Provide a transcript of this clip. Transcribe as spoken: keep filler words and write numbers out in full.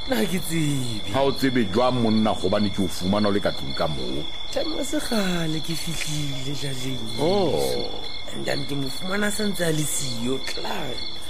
nna ke tsebe ga o tsebe jwang monna gobane ke o fumana o le ka tlong ka moo tama segale ke fitlhile jaleng oh and then ke mo fumana santse a le siyo tla